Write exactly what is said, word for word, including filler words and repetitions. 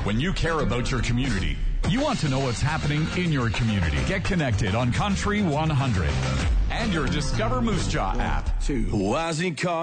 When you care about your community, you want to know what's happening in your community. Get connected on Country one hundred and your Discover Moose Jaw app. Two. Why is he called?